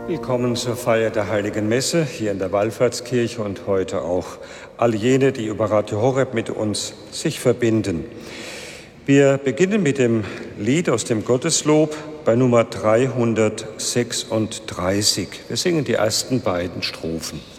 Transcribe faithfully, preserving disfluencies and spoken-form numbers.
Willkommen zur Feier der Heiligen Messe hier in der Wallfahrtskirche und heute auch all jene, die über Radio Horeb mit uns sich verbinden. Wir beginnen mit dem Lied aus dem Gotteslob bei Nummer dreihundertsechsunddreißig. Wir singen die ersten beiden Strophen.